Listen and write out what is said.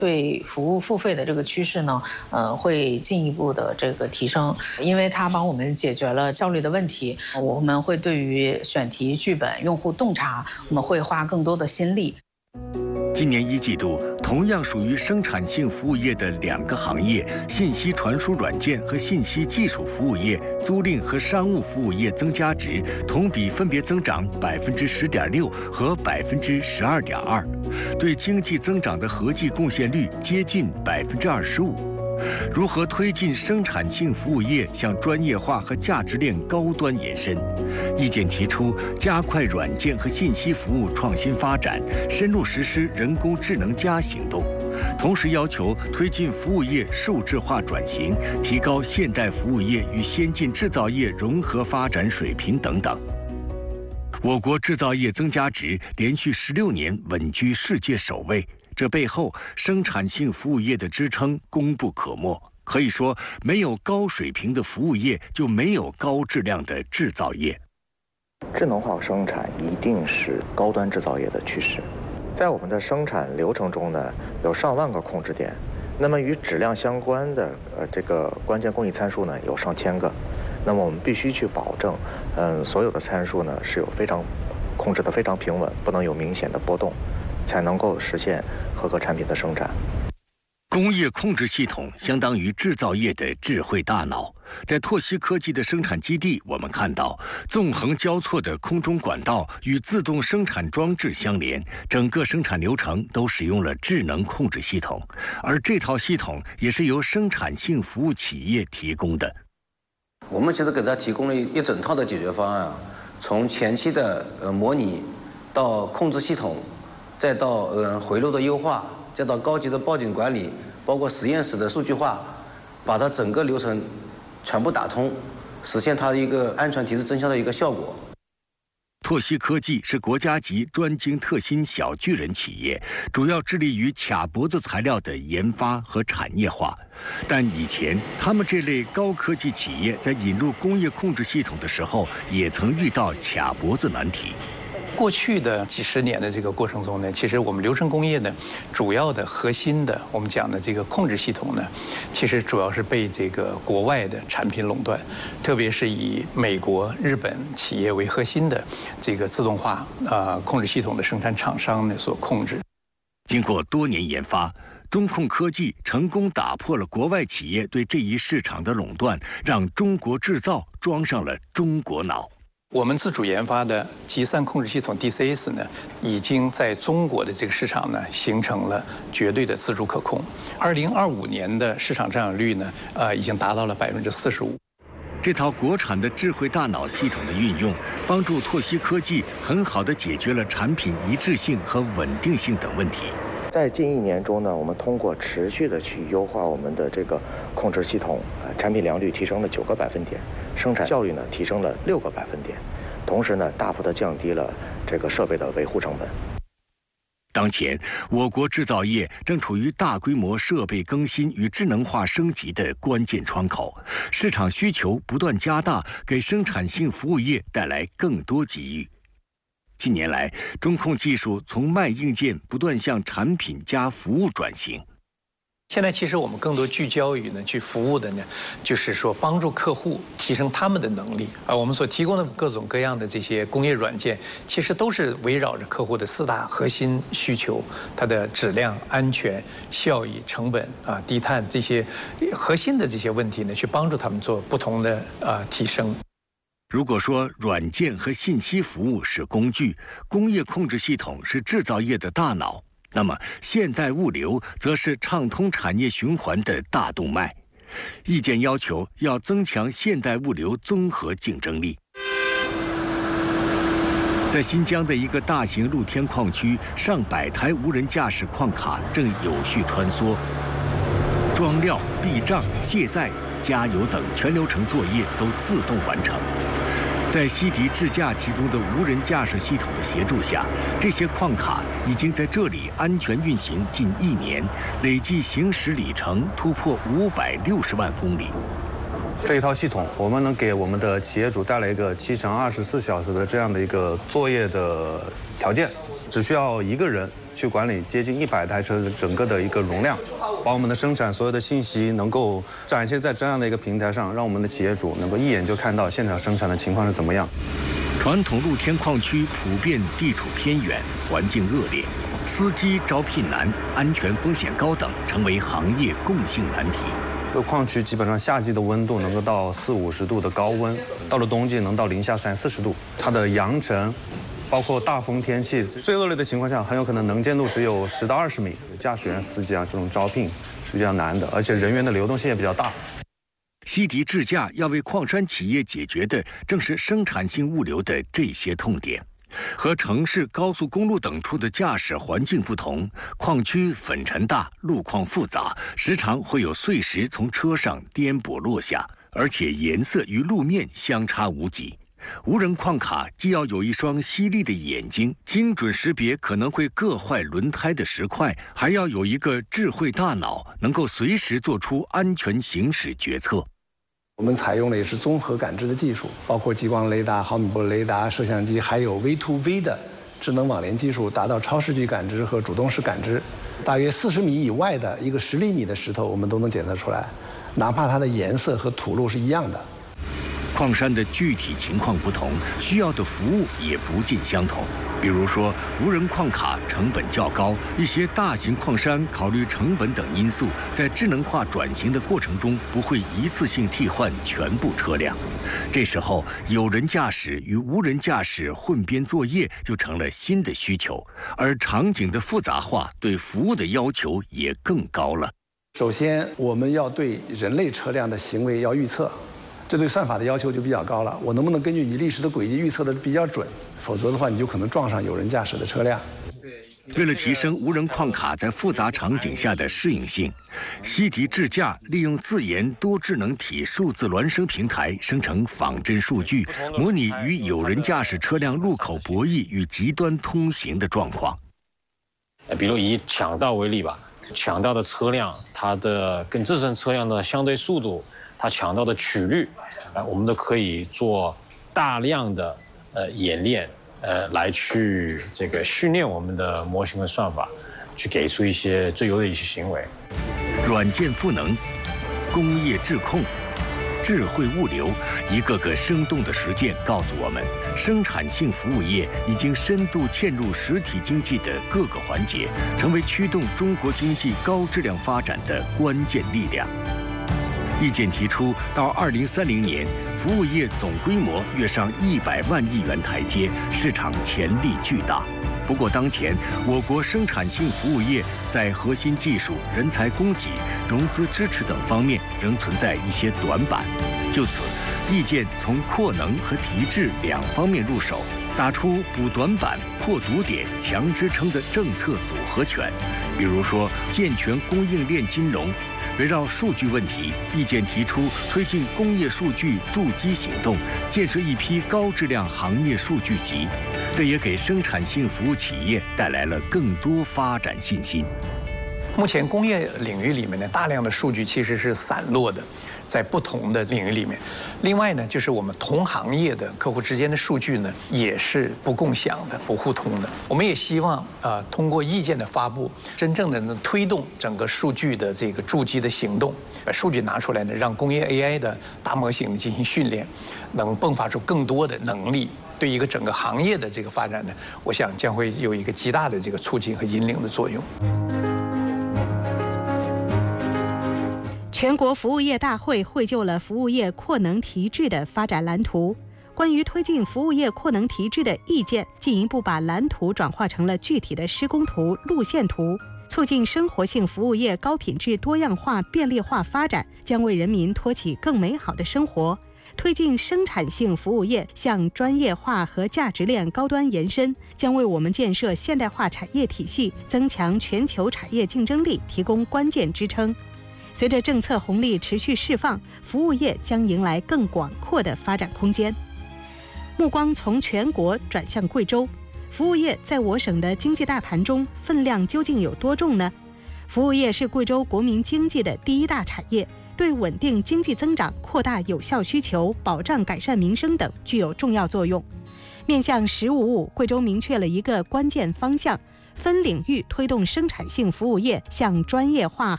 对服务付费的这个趋势呢，会进一步的这个提升，因为它帮我们解决了效率的问题。我们会对于选题、剧本、用户洞察，我们会花更多的心力。 今年1季度，同样属于生产性服务业的2个行业——信息传输软件和信息技术服务业、租赁和商务服务业增加值同比分别增长10.6%和12.2%，对经济增长的合计贡献率接近25%。如何推进生产性服务业向专业化和价值链高端延伸？意见提出，加快软件和信息服务创新发展，深入实施人工智能行动，同时要求推进服务业数字化转型，提高现代服务业与先进制造业融合发展水平等等。我国制造业增加值连续16年稳居世界首位。这背后，生产性服务业的支撑功不可没。可以说，没有高水平的服务业，就没有高质量的制造业。 智能化生产一定是高端制造业的趋势。在我们的生产流程中呢，有上万个控制点，那么与质量相关的这个关键工艺参数呢，有上千个。那么我们必须去保证，所有的参数呢是有控制得非常平稳，不能有明显的波动，才能够实现合格产品的生产。 工业控制系统相当于制造业的智慧大脑。在拓希科技的生产基地，我们看到纵横交错的空中管道与自动生产装置相连，整个生产流程都使用了智能控制系统，而这套系统也是由生产性服务企业提供的。 我们其实给它提供了一整套的解决方案，从前期的模拟，到控制系统，再到回路的优化，再到高级的报警管理，包括实验室的数据化，把它整个流程全部打通，实现它一个安全提质增效的一个效果。 拓希科技是国家级专精特新小巨人企业，主要致力于卡脖子材料的研发和产业化。但以前他们这类高科技企业在引入工业控制系统的时候，也曾遇到卡脖子难题。 过去的几十年的这个过程中呢，其实我们流程工业呢，主要的核心的我们讲的这个控制系统呢，其实主要是被这个国外的产品垄断，特别是以美国、日本企业为核心的这个自动化控制系统的生产厂商呢所控制。 经过多年研发，中控科技成功打破了国外企业对这一市场的垄断，让中国制造装上了中国脑。 我们自主研发的集散控制系统 DCS 呢，已经在中国的这个市场呢，形成了绝对的自主可控。2025年的市场占有率呢，已经达到了45%。 这套国产的智慧大脑系统的运用，帮助拓希科技很好地解决了产品一致性和稳定性等问题。 在近1年中呢，我们通过持续的去优化我们的这个控制系统，产品良率提升了9个百分点，生产效率呢提升了6个百分点，同时呢大幅的降低了这个设备的维护成本。 当前，我国制造业正处于大规模设备更新与智能化升级的关键窗口，市场需求不断加大，给生产性服务业带来更多机遇。近年来，中控技术从卖硬件不断向产品加服务转型。 现在其实我们更多聚焦于去服务的呢，就是说帮助客户提升他们的能力。我们所提供的各种各样的这些工业软件，其实都是围绕着客户的4大核心需求：它的质量、安全、效益、成本低碳这些核心的这些问题呢，去帮助他们做不同的提升。 如果说软件和信息服务是工具，工业控制系统是制造业的大脑，那么现代物流则是畅通产业循环的大动脉。意见要求要增强现代物流综合竞争力。在新疆的一个大型露天矿区，上百台无人驾驶矿卡正有序穿梭，装料、避障、卸载、加油等全流程作业都自动完成。在西迪智驾提供的无人驾驶系统的协助下，这些矿卡已经在这里安全运行近1年，累计行驶里程突破560万公里。 这一套系统，我们能给我们的企业主带来一个7×24小时的这样的一个作业的条件，只需要1个人去管理接近100台车的整个的一个容量，把我们的生产所有的信息能够展现在这样的一个平台上，让我们的企业主能够一眼就看到现场生产的情况是怎么样。 传统露天矿区普遍地处偏远，环境恶劣，司机招聘难，安全风险高等，成为行业共性难题。 这个矿区基本上夏季的温度能够到40-50度的高温，到了冬季能到零下30-40度。它的扬尘，包括大风天气，最恶劣的情况下，很有可能能见度只有10到20米。驾驶员、司机这种招聘是比较难的，而且人员的流动性也比较大。 西迪智驾要为矿山企业解决的，正是生产性物流的这些痛点。和城市、高速公路等处的驾驶环境不同，矿区粉尘大，路况复杂，时常会有碎石从车上颠簸落下，而且颜色与路面相差无几。无人矿卡既要有一双犀利的眼睛，精准识别可能会硌坏轮胎的石块，还要有一个智慧大脑，能够随时做出安全行驶决策。 我们采用的也是综合感知的技术，包括激光雷达、毫米波雷达、摄像机，还有 V2V 的智能网联技术，达到超视距感知和主动式感知。大约40米以外的一个10厘米的石头，我们都能检测出来，哪怕它的颜色和土路是一样的。 矿山的具体情况不同，需要的服务也不尽相同。比如说，无人矿卡成本较高，一些大型矿山考虑成本等因素，在智能化转型的过程中，不会一次性替换全部车辆。这时候，有人驾驶与无人驾驶混编作业就成了新的需求，而场景的复杂化对服务的要求也更高了。 首先，我们要对人类车辆的行为要预测。这对算法的要求就比较高了，我能不能根据你历史的轨迹预测的比较准？否则的话，你就可能撞上有人驾驶的车辆。 为了提升无人矿卡在复杂场景下的适应性，西迪智驾利用自研多智能体数字孪生平台生成仿真数据，模拟与有人驾驶车辆路口博弈与极端通行的状况。 比如以抢道为例吧，抢道的车辆，它的跟自身车辆的相对速度，它抢道的曲率，我们都可以做大量的演练，来去这个训练我们的模型和算法，去给出一些最优的一些行为。 软件赋能、工业智控、智慧物流，一个个生动的实践告诉我们，生产性服务业已经深度嵌入实体经济的各个环节，成为驱动中国经济高质量发展的关键力量。意见提出，到2030年，服务业总规模跃上100万亿元台阶，市场潜力巨大。不过，当前我国生产性服务业在核心技术、人才供给、融资支持等方面仍存在一些短板。就此，意见从扩能和提质两方面入手，打出补短板、破堵点、强支撑的政策组合拳。比如说，健全供应链金融。围绕数据问题，意见提出推进工业数据筑基行动，建设一批高质量行业数据集，这也给生产性服务企业带来了更多发展信心。 目前工业领域里面呢，大量的数据其实是散落的，在不同的领域里面。另外呢，就是我们同行业的客户之间的数据呢，也是不共享的、不互通的。我们也希望通过意见的发布，真正的能推动整个数据的这个筑基的行动，把数据拿出来呢，让工业 AI 的大模型进行训练，能迸发出更多的能力。对一个整个行业的这个发展呢，我想将会有一个极大的这个促进和引领的作用。 全国服务业大会绘就了服务业扩能提质的发展蓝图。关于推进服务业扩能提质的意见，进一步把蓝图转化成了具体的施工图、路线图。促进生活性服务业高品质、多样化、便利化发展，将为人民托起更美好的生活。推进生产性服务业向专业化和价值链高端延伸，将为我们建设现代化产业体系、增强全球产业竞争力提供关键支撑。随着政策红利持续释放，服务业将迎来更广阔的发展空间。目光从全国转向贵州，服务业在我省的经济大盘中分量究竟有多重呢？服务业是贵州国民经济的第一大产业，对稳定经济增长、扩大有效需求、保障改善民生等具有重要作用。面向“1055”，贵州明确了一个关键方向： 分领域推动生产性服务业向专业化